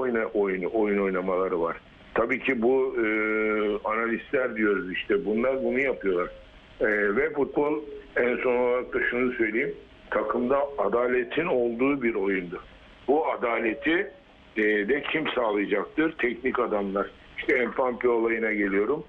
oyun oynamaları var. Tabii ki bu analistler diyoruz işte, bunlar bunu yapıyorlar. Ve futbol, en son olarak da şunu söyleyeyim, takımda adaletin olduğu bir oyundu. Bu adaleti de kim sağlayacaktır? Teknik adamlar. İşte Mbappé olayına geliyorum.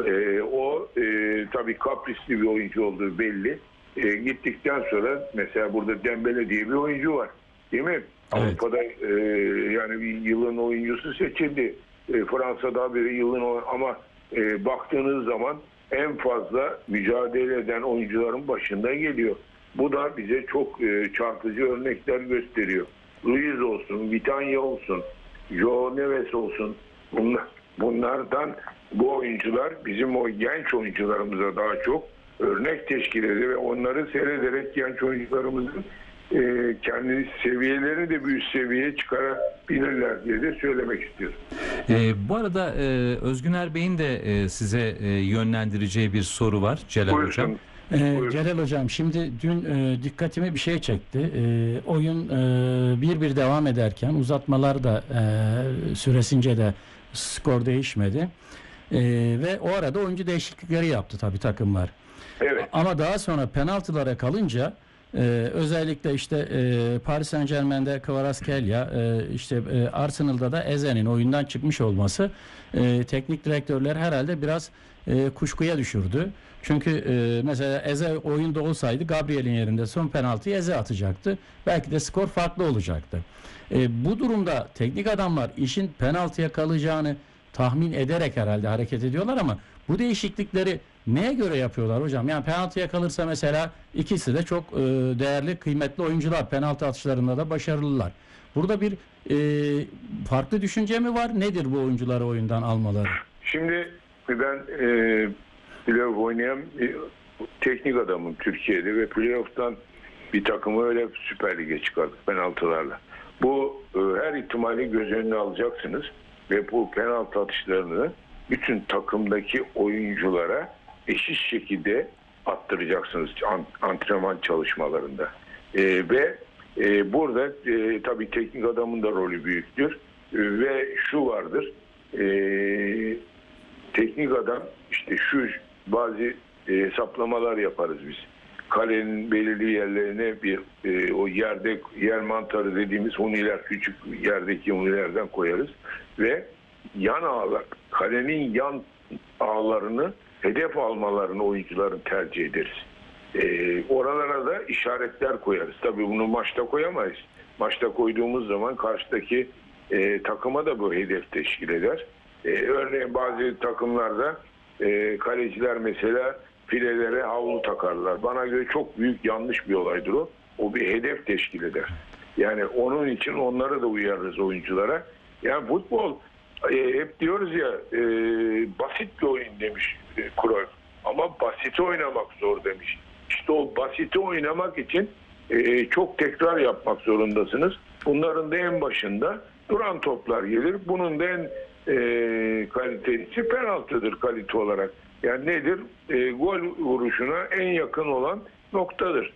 O tabii kaprisli bir oyuncu olduğu belli. Gittikten sonra mesela burada Dembele diye bir oyuncu var. Değil mi? Evet. Avrupa'da yani bir yılın oyuncusu seçildi. Fransa'da biri yılın ama baktığınız zaman en fazla mücadele eden oyuncuların başında geliyor. Bu da bize çok çarpıcı örnekler gösteriyor. Luiz olsun, Vitinha olsun, João Neves olsun. Bunlardan bu oyuncular bizim o genç oyuncularımıza daha çok örnek teşkil ediyor ve onları seyrederek genç oyuncularımızın kendi seviyelerini de bir üst seviyeye çıkarabilirler diye de söylemek istiyorum. Bu arada Özgüner Bey'in de size yönlendireceği bir soru var Celal Hocam. Celal Hocam, şimdi dün dikkatimi bir şey çekti. Oyun 1-1 devam ederken uzatmalar da süresince de skor değişmedi. Ve o arada oyuncu değişiklikleri yaptı tabii takımlar. Evet. Ama daha sonra penaltılara kalınca özellikle işte Paris Saint-Germain'de Kvaratskhelia, işte Arsenal'da da Eze'nin oyundan çıkmış olması teknik direktörler herhalde biraz kuşkuya düşürdü. Çünkü mesela Eze oyunda olsaydı Gabriel'in yerinde son penaltıyı Eze atacaktı. Belki de skor farklı olacaktı. Bu durumda teknik adamlar işin penaltıya kalacağını tahmin ederek herhalde hareket ediyorlar ama bu değişiklikleri neye göre yapıyorlar hocam? Yani penaltıya kalırsa mesela ikisi de çok değerli, kıymetli oyuncular. Penaltı atışlarında da başarılılar. Burada bir farklı düşünce mi var? Nedir bu oyuncuları oyundan almaları? Şimdi ben playoff oynayan bir teknik adamım Türkiye'de ve playoff'tan bir takımı öyle Süper Lig'e çıkardık penaltılarla. Bu her ihtimali göz önüne alacaksınız ve bu penaltı atışlarını bütün takımdaki oyunculara eşit şekilde attıracaksınız antrenman çalışmalarında. Ve burada tabii teknik adamın da rolü büyüktür. Ve şu vardır, teknik adam işte şu bazı hesaplamalar yaparız biz. Kalenin belirli yerlerine bir o yer mantarı dediğimiz huniler, küçük yerdeki hunilerden koyarız ve yan ağlar, kalenin yan ağlarını hedef almalarını oyuncuların tercih ederiz. Oralara da işaretler koyarız. Tabii bunu maçta koyamayız. Maçta koyduğumuz zaman karşıdaki takıma da bu hedef teşkil eder. Örneğin bazı takımlarda kaleciler mesela filelere havlu takarlar. Bana göre çok büyük yanlış bir olaydır o. O bir hedef teşkil eder. Yani onun için onları da uyarırız oyunculara. Yani futbol hep diyoruz ya basit bir oyun demiş Cruyff. Ama basiti oynamak zor demiş. İşte o basiti oynamak için çok tekrar yapmak zorundasınız. Bunların da en başında duran toplar gelir. Bunun da en kalitelisi penaltıdır kalite olarak. Yani nedir? Gol vuruşuna en yakın olan noktadır.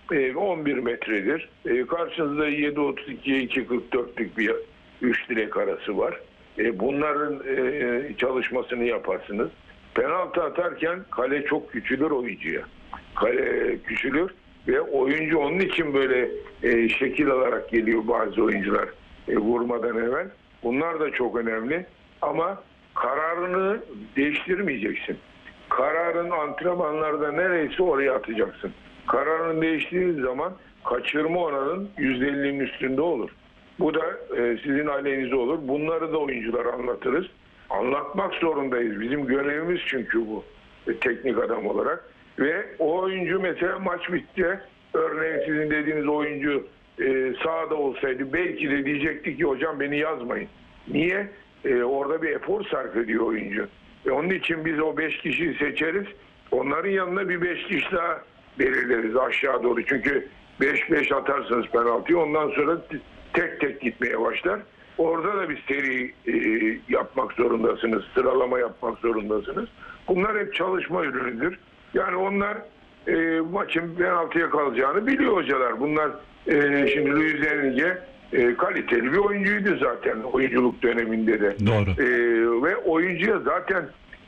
11 metredir. Karşınızda 7.32'ye 2.44'lük bir 3 direk arası var. Bunların çalışmasını yaparsınız. Penaltı atarken kale çok küçülür oyuncuya. Kale küçülür ve oyuncu onun için böyle şekil alarak geliyor bazı oyuncular vurmadan evvel. Bunlar da çok önemli ama kararını değiştirmeyeceksin. Kararın antrenmanlarda nereyse oraya atacaksın. Kararını değiştirdiğiniz zaman kaçırma oranının %50'nin üstünde olur. Bu da sizin aleyhinize olur. Bunları da oyunculara anlatırız. Anlatmak zorundayız. Bizim görevimiz çünkü bu teknik adam olarak. Ve o oyuncu mesela maç bitti. Örneğin sizin dediğiniz oyuncu sahada olsaydı belki de diyecekti ki hocam beni yazmayın. Niye? Orada bir efor sarf ediyor oyuncu. Onun için biz o 5 kişiyi seçeriz. Onların yanına bir 5 kişi daha belirleriz aşağı doğru. Çünkü 5-5 atarsınız penaltıyı. Ondan sonra tek tek gitmeye başlar. Orada da bir seri yapmak zorundasınız. Sıralama yapmak zorundasınız. Bunlar hep çalışma ürünüdür. Yani onlar maçın penaltıya kalacağını biliyor hocalar. Bunlar şimdi Luis Enrique kaliteli bir oyuncuydu zaten oyunculuk döneminde de. Doğru. Ve oyuncuya zaten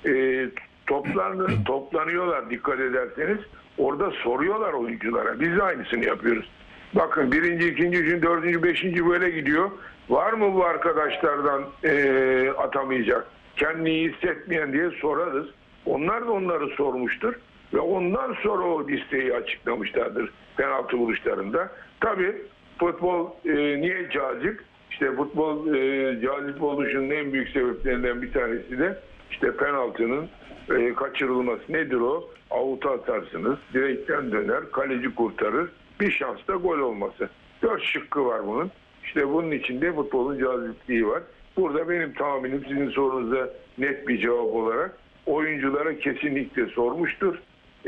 toplanıyorlar dikkat ederseniz. Orada soruyorlar oyunculara. Biz de aynısını yapıyoruz. Bakın 1. 2. 3. 4. 5. böyle gidiyor. Var mı bu arkadaşlardan atamayacak? Kendini iyi hissetmeyen diye sorarız. Onlar da onları sormuştur. Ve ondan sonra o listeyi açıklamışlardır penaltı vuruşlarında. Tabii futbol niye cazip? İşte futbol cazip oluşunun en büyük sebeplerinden bir tanesi de işte penaltının kaçırılması. Nedir o? Avuta atarsınız, direkten döner, kaleci kurtarır. Bir şans da gol olması. 4 şıkkı var bunun. İşte bunun içinde futbolun cazipliği var. Burada benim tahminim sizin sorunuza net bir cevap olarak oyunculara kesinlikle sormuştur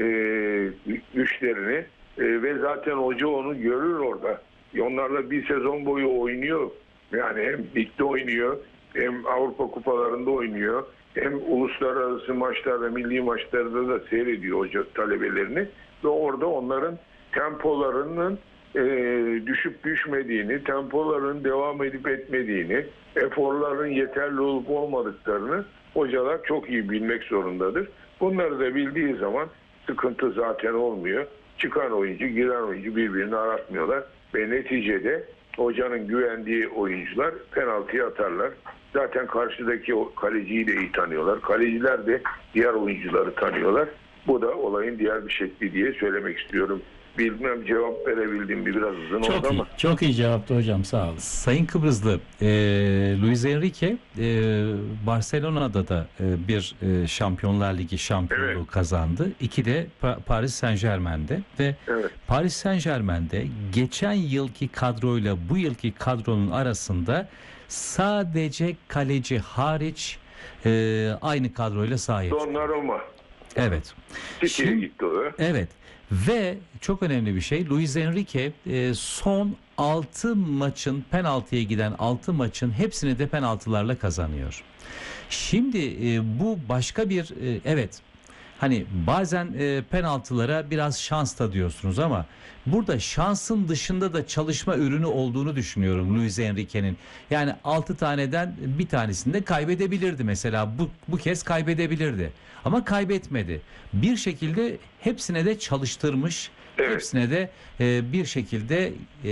güçlerini ve zaten hoca onu görür orada. Onlarla bir sezon boyu oynuyor. Yani hem ligde oynuyor, hem Avrupa kupalarında oynuyor, hem uluslararası maçlarda, milli maçlarda da seyrediyor hoca talebelerini ve orada onların tempolarının düşüp düşmediğini, tempoların devam edip etmediğini, eforların yeterli olup olmadıklarını hocalar çok iyi bilmek zorundadır. Bunları da bildiği zaman sıkıntı zaten olmuyor. Çıkan oyuncu, giren oyuncu birbirini aratmıyorlar ve neticede hocanın güvendiği oyuncular penaltıya atarlar. Zaten karşıdaki o kaleciyi de iyi tanıyorlar. Kaleciler de diğer oyuncuları tanıyorlar. Bu da olayın diğer bir şekli diye söylemek istiyorum. Bilmem cevap verebildim mi, biraz uzun oldu ama. Çok iyi cevaptı hocam, sağ olun. Sayın Kıbrıslı, Luis Enrique Barcelona'da da bir Şampiyonlar Ligi şampiyonluğu Evet. kazandı. 2 de Paris Saint-Germain'de ve Evet. Paris Saint-Germain'de geçen yılki kadroyla bu yılki kadronun arasında sadece kaleci hariç aynı kadroyla sahaya çıktı. Donnarumma. Evet. City'ye gitti o. Evet ve çok önemli bir şey, Luis Enrique son 6 maçın, penaltıya giden 6 maçın hepsini de penaltılarla kazanıyor. Şimdi bu başka bir evet, hani bazen penaltılara biraz şans da diyorsunuz ama burada şansın dışında da çalışma ürünü olduğunu düşünüyorum Luis Enrique'nin. Yani 6 taneden bir tanesini de kaybedebilirdi mesela, bu kez kaybedebilirdi ama kaybetmedi. Bir şekilde hepsine de çalıştırmış, Evet. hepsine de bir şekilde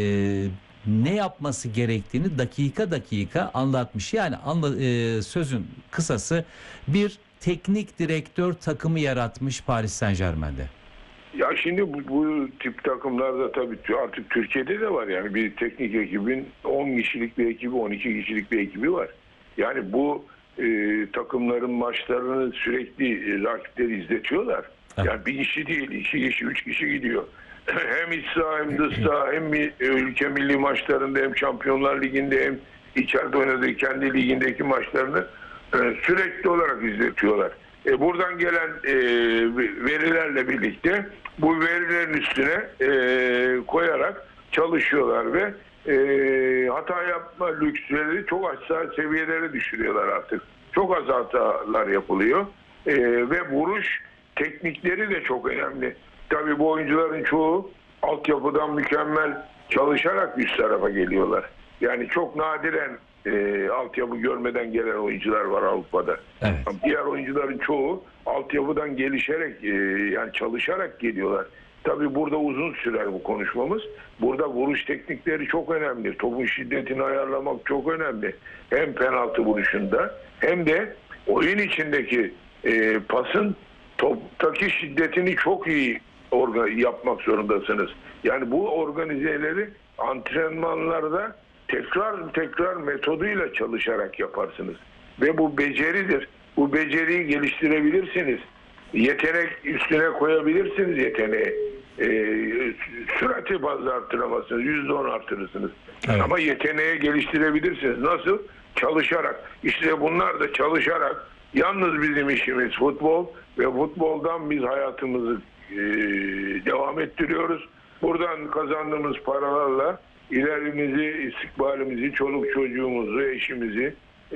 ne yapması gerektiğini dakika dakika anlatmış. Yani sözün kısası bir teknik direktör takımı yaratmış Paris Saint-Germain'de. Ya şimdi bu tip takımlarda tabii artık Türkiye'de de var. Yani bir teknik ekibin 10 kişilik bir ekibi, 12 kişilik bir ekibi var. Yani bu takımların maçlarını sürekli rakipleri izletiyorlar. Evet. Yani bir kişi değil, 2 kişi, 3 kişi gidiyor. Hem iç saha hem dış saha, hem ülke milli maçlarında, hem Şampiyonlar Ligi'nde, hem içeride oynadığı kendi ligindeki maçlarını sürekli olarak izletiyorlar. Buradan gelen verilerle birlikte bu verilerin üstüne koyarak çalışıyorlar ve hata yapma lüksleri çok aşağı seviyelere düşürüyorlar artık. Çok az hatalar yapılıyor ve vuruş teknikleri de çok önemli. Tabii bu oyuncuların çoğu altyapıdan mükemmel çalışarak üst tarafa geliyorlar. Yani çok nadiren altyapı görmeden gelen oyuncular var Avrupa'da. Evet. Diğer oyuncuların çoğu altyapıdan gelişerek yani çalışarak geliyorlar. Tabii burada uzun sürer bu konuşmamız. Burada vuruş teknikleri çok önemli. Topun şiddetini ayarlamak çok önemli. Hem penaltı vuruşunda hem de oyun içindeki pasın toptaki şiddetini çok iyi yapmak zorundasınız. Yani bu organizeleri antrenmanlarda tekrar metoduyla çalışarak yaparsınız. Ve bu beceridir. Bu beceriyi geliştirebilirsiniz. Yetenek üstüne koyabilirsiniz yeteneği. Sürati fazla arttıramazsınız. %10 artırırsınız. Evet. Ama yeteneği geliştirebilirsiniz. Nasıl? Çalışarak. İşte bunlar da çalışarak. Yalnız bizim işimiz futbol ve futboldan biz hayatımızı devam ettiriyoruz. Buradan kazandığımız paralarla ilerimizi, istikbalimizi, çoluk çocuğumuzu, eşimizi,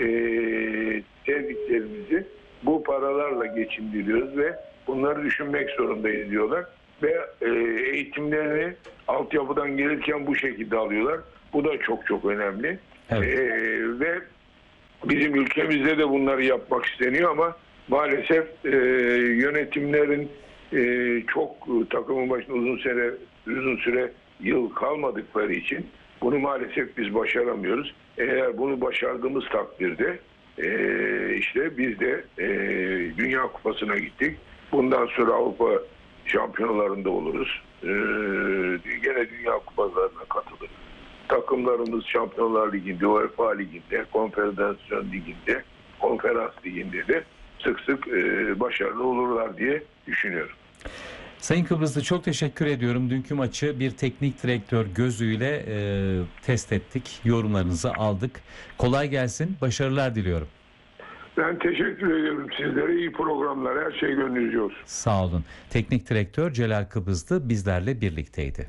sevdiklerimizi bu paralarla geçindiriyoruz ve bunları düşünmek zorundayız diyorlar. Ve eğitimlerini altyapıdan gelirken bu şekilde alıyorlar. Bu da çok çok önemli. Evet. Ve bizim ülkemizde de bunları yapmak isteniyor ama maalesef yönetimlerin çok takımın başında uzun süre yıl kalmadıkları için bunu maalesef biz başaramıyoruz. Eğer bunu başardığımız takdirde işte biz de Dünya Kupası'na gittik. Bundan sonra Avrupa şampiyonalarında oluruz. Gene Dünya Kupalarına katılırız. Takımlarımız Şampiyonlar Ligi'nde, UEFA Ligi'nde, Konfederasyon Ligi'nde, Konferans Ligi'nde de sık sık başarılı olurlar diye düşünüyorum. Sayın Kıbrıslı, çok teşekkür ediyorum. Dünkü maçı bir teknik direktör gözüyle test ettik. Yorumlarınızı aldık. Kolay gelsin. Başarılar diliyorum. Ben teşekkür ediyorum sizlere. İyi programlar. Her şey gönlünüzce olsun. Sağ olun. Teknik direktör Celal Kıbrıslı bizlerle birlikteydi.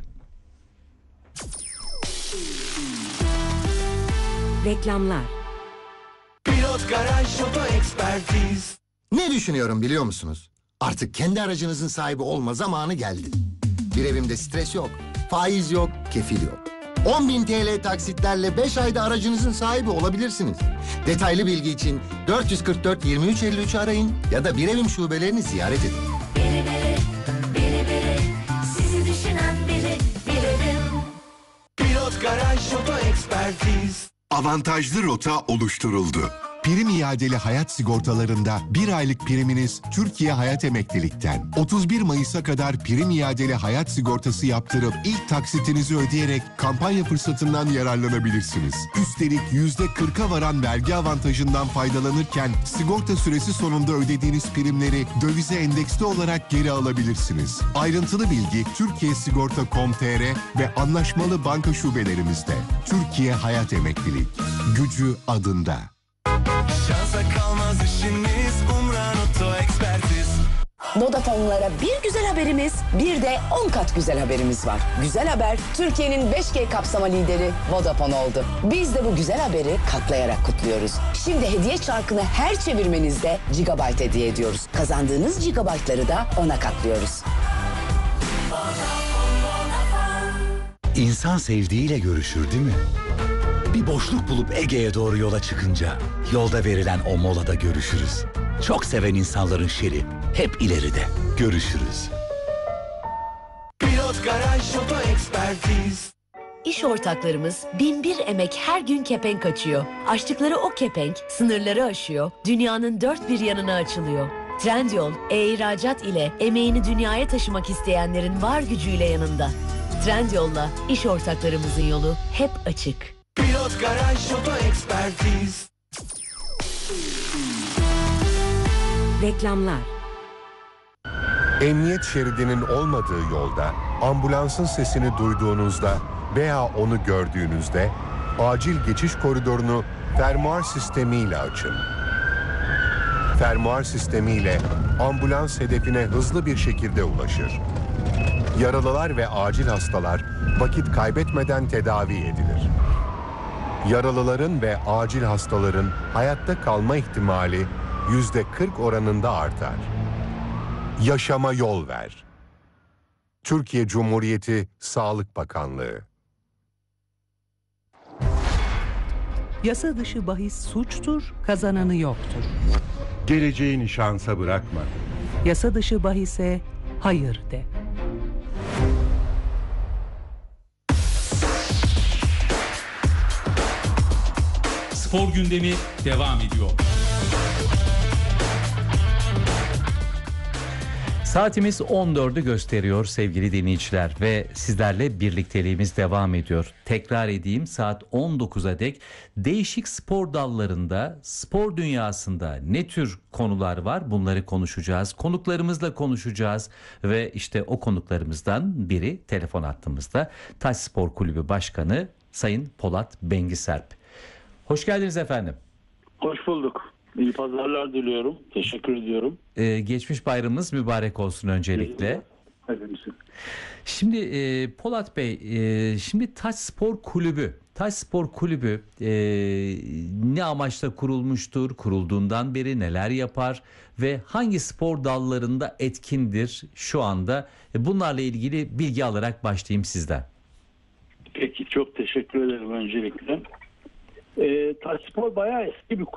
Reklamlar. Pilot Garaj Oto Ekspertiz. Ne düşünüyorum biliyor musunuz? Artık kendi aracınızın sahibi olma zamanı geldi. Bir evimde stres yok, faiz yok, kefil yok. 10.000 TL taksitlerle 5 ayda aracınızın sahibi olabilirsiniz. Detaylı bilgi için 444 2353 arayın ya da Bir Evim şubelerini ziyaret edin. Biri, sizi düşünen biri, Bir Evim. Pilot Garaj Oto Ekspertiz. Avantajlı rota oluşturuldu. Prim iadeli hayat sigortalarında bir aylık priminiz Türkiye Hayat Emeklilik'ten. 31 Mayıs'a kadar prim iadeli hayat sigortası yaptırıp ilk taksitinizi ödeyerek kampanya fırsatından yararlanabilirsiniz. Üstelik %40'a varan vergi avantajından faydalanırken sigorta süresi sonunda ödediğiniz primleri dövize endeksli olarak geri alabilirsiniz. Ayrıntılı bilgi Türkiyesigorta.com.tr ve anlaşmalı banka şubelerimizde. Türkiye Hayat Emeklilik. Gücü adında. Şansa kalmaz işiniz, Umran Oto Ekspertiz. Vodafone'lara bir güzel haberimiz, bir de 10 kat güzel haberimiz var. Güzel haber, Türkiye'nin 5G kapsama lideri Vodafone oldu. Biz de bu güzel haberi katlayarak kutluyoruz. Şimdi hediye çarkını her çevirmenizde gigabyte hediye ediyoruz. Kazandığınız gigabaytları da 10'a katlıyoruz. İnsan sevdiğiyle görüşür değil mi? Bir boşluk bulup Ege'ye doğru yola çıkınca yolda verilen o molada görüşürüz. Çok seven insanların şeri hep ileride. Görüşürüz. Pilot Garaj Oto Ekspertiz. İş ortaklarımız binbir emek her gün kepenk açıyor. Açtıkları o kepenk sınırları aşıyor, dünyanın dört bir yanına açılıyor. Trendyol, ihracat ile emeğini dünyaya taşımak isteyenlerin var gücüyle yanında. Trendyol'la iş ortaklarımızın yolu hep açık. Pilot Garaj Oto Ekspertiz. Reklamlar. Emniyet şeridinin olmadığı yolda ambulansın sesini duyduğunuzda veya onu gördüğünüzde acil geçiş koridorunu fermuar sistemiyle açın. Fermuar sistemiyle ambulans hedefine hızlı bir şekilde ulaşır. Yaralılar ve acil hastalar vakit kaybetmeden tedavi edilir. Yaralıların ve acil hastaların hayatta kalma ihtimali %40 oranında artar. Yaşama yol ver. Türkiye Cumhuriyeti Sağlık Bakanlığı. Yasa dışı bahis suçtur, kazananı yoktur. Geleceğini şansa bırakma. Yasa dışı bahise hayır de. Spor gündemi devam ediyor. Saatimiz 14'ü gösteriyor sevgili dinleyiciler ve sizlerle birlikteliğimiz devam ediyor. Tekrar edeyim, saat 19'a dek değişik spor dallarında, spor dünyasında ne tür konular var, bunları konuşacağız. Konuklarımızla konuşacağız ve işte o konuklarımızdan biri telefon hattımızda Taş Spor Kulübü Başkanı Sayın Polat Bengiserp. Hoş geldiniz efendim. Hoş bulduk. İyi pazarlar diliyorum. Teşekkür ediyorum. Geçmiş bayramımız mübarek olsun öncelikle. Hepimizin. Şimdi Polat Bey, şimdi Taş Spor Kulübü ne amaçla kurulmuştur? Kurulduğundan beri neler yapar ve hangi spor dallarında etkindir şu anda? Bunlarla ilgili bilgi alarak başlayayım sizden. Peki. Çok teşekkür ederim öncelikle. Taçspor bayağı eski bir